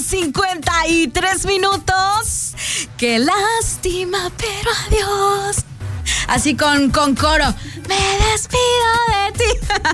12:53. Qué lástima, pero adiós. Así con coro. Me despido de ti.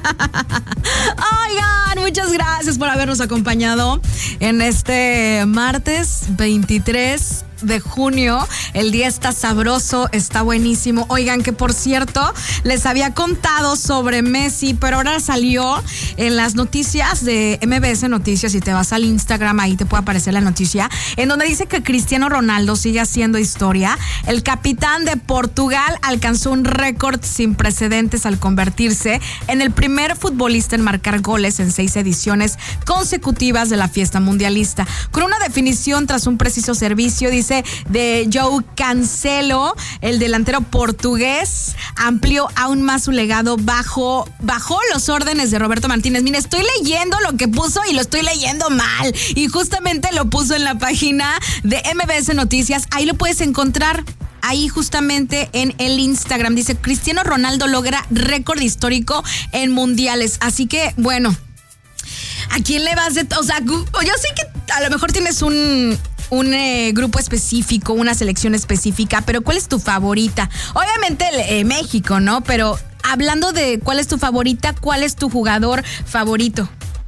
Oigan, muchas gracias por habernos acompañado en este martes 23 de junio. El día está sabroso, está buenísimo. Oigan, que por cierto, les había contado sobre Messi, pero ahora salió en las noticias de MBS Noticias. Si te vas al Instagram, ahí te puede aparecer la noticia, en donde dice que Cristiano Ronaldo sigue haciendo historia. El capitán de Portugal alcanzó un récord sin precedentes al convertirse en el primer futbolista en marcar goles en 6 ediciones consecutivas de la fiesta mundialista. Con una definición tras un preciso servicio, dice, de João Cancelo, el delantero portugués amplió aún más su legado bajo los órdenes de Roberto Martínez. Mira, estoy leyendo lo que puso y lo estoy leyendo mal, y justamente lo puso en la página de MBS Noticias. Ahí lo puedes encontrar. Ahí justamente en el Instagram dice: Cristiano Ronaldo logra récord histórico en mundiales. Así que, bueno, ¿a quién le vas de...? O sea, yo sé que a lo mejor tienes un grupo específico, una selección específica, pero ¿cuál es tu favorita? Obviamente México, ¿no? Pero hablando de cuál es tu favorita, ¿cuál es tu jugador favorito?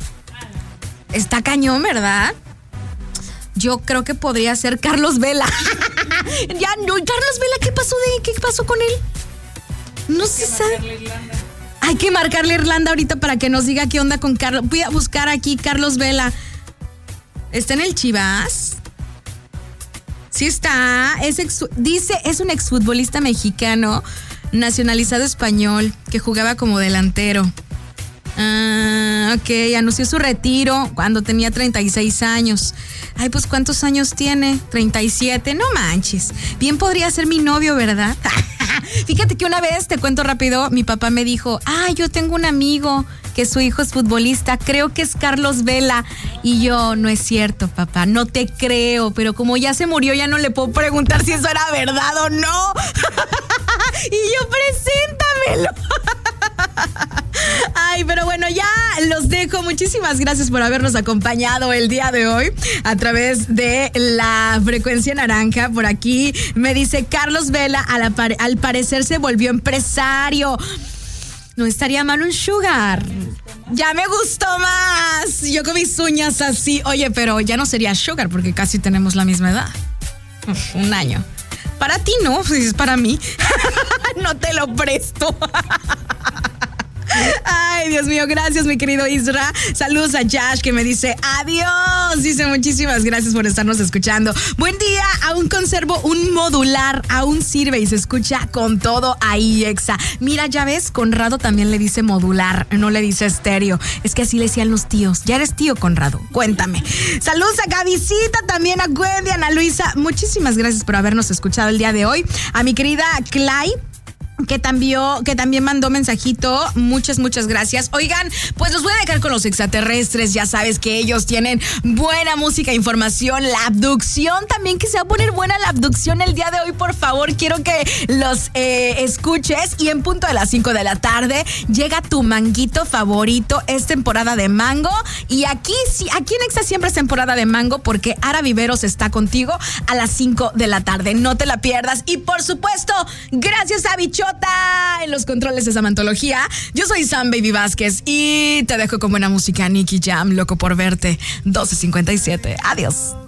Está cañón, ¿verdad? Yo creo que podría ser Carlos Vela. Ya, no, Carlos Vela, ¿qué pasó con él? No se sabe. Hay que marcarle a Irlanda ahorita para que nos diga qué onda con Carlos. Voy a buscar aquí Carlos Vela. ¿Está en el Chivas? Sí está. Dice, es un exfutbolista mexicano nacionalizado español que jugaba como delantero. Ok, anunció su retiro cuando tenía 36 años. Ay, pues ¿cuántos años tiene? 37, no manches. Bien podría ser mi novio, ¿verdad? Fíjate que una vez, te cuento rápido, mi papá me dijo: yo tengo un amigo que su hijo es futbolista, creo que es Carlos Vela. Y yo: no es cierto, papá, no te creo, pero como ya se murió, ya no le puedo preguntar si eso era verdad o no. Y yo: preséntamelo. Ay, pero bueno, ya los dejo. Muchísimas gracias por habernos acompañado el día de hoy a través de la frecuencia naranja. Por aquí me dice Carlos Vela, al parecer se volvió empresario. No estaría mal un sugar. Ya me gustó más. Yo con mis uñas así. Oye, pero ya no sería sugar porque casi tenemos la misma edad. Un año. Para ti no, pues es para mí. No te lo presto. Ay, Dios mío, gracias, mi querido Isra. Saludos a Josh, que me dice adiós. Dice: muchísimas gracias por estarnos escuchando. Buen día, aún conservo un modular, aún sirve y se escucha con todo ahí, Exa. Mira, ya ves, Conrado también le dice modular, no le dice estéreo. Es que así le decían los tíos. Ya eres tío, Conrado, cuéntame. Saludos a Gavisita, también a Wendy, a Ana Luisa. Muchísimas gracias por habernos escuchado el día de hoy. A mi querida Clay, que también mandó mensajito. Muchas gracias. Oigan, pues los voy a dejar con los extraterrestres. Ya sabes que ellos tienen buena música, información, la abducción también, que se va a poner buena la abducción el día de hoy. Por favor, quiero que los escuches. Y en punto de las 5 de la tarde llega tu manguito favorito. Es temporada de mango. Y aquí en Exa siempre es temporada de mango, porque Ara Viveros está contigo a las 5 de la tarde. No te la pierdas. Y por supuesto, gracias a Bichota en los controles de Samantología. Yo soy Sam Baby Vázquez y te dejo con buena música. Nicky Jam, Loco por Verte, 12:57. Adiós.